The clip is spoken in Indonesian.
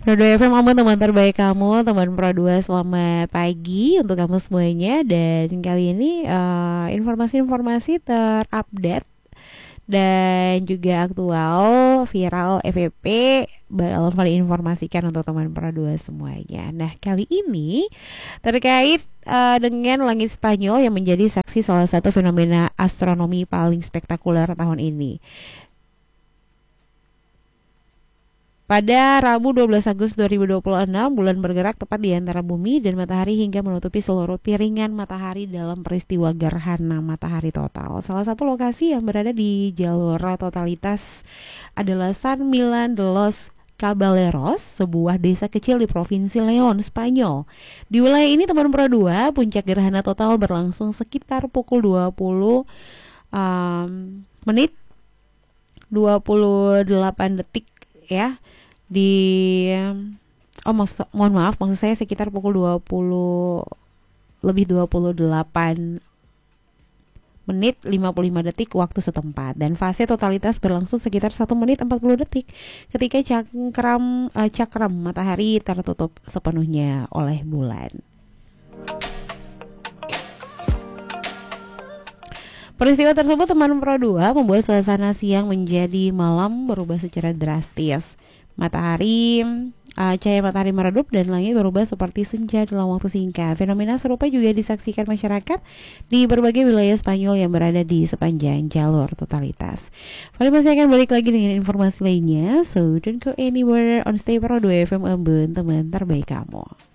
Pro 2 FM Aman, teman terbaik kamu, teman Pro 2, selamat pagi untuk kamu semuanya. Dan kali ini informasi-informasi terupdate dan juga aktual viral FYP bakal kali informasikan untuk teman Pro 2 semuanya. Nah, kali ini terkait dengan langit Spanyol yang menjadi saksi salah satu fenomena astronomi paling spektakuler tahun ini. Pada Rabu 12 Agustus 2026, bulan bergerak tepat di antara bumi dan matahari hingga menutupi seluruh piringan matahari dalam peristiwa gerhana matahari total. Salah satu lokasi yang berada di jalur totalitas adalah San Milan de los Caballeros, sebuah desa kecil di Provinsi Leon, Spanyol. Di wilayah ini, teman Pro 2, puncak gerhana total berlangsung sekitar pukul 20 menit 28 detik ya. Mohon maaf, maksud saya sekitar pukul 20 lebih 28 menit 55 detik waktu setempat, dan fase totalitas berlangsung sekitar 1 menit 40 detik ketika cakram matahari tertutup sepenuhnya oleh bulan. Peristiwa tersebut, teman Pro 2, membuat suasana siang menjadi malam berubah secara drastis. Cahaya matahari meredup dan langit berubah seperti senja dalam waktu singkat. Fenomena serupa juga disaksikan masyarakat di berbagai wilayah Spanyol yang berada di sepanjang jalur totalitas. Kali masih akan balik lagi dengan informasi lainnya, so don't go anywhere on Stay Pro 2 FM Ambon, teman terbaik kamu.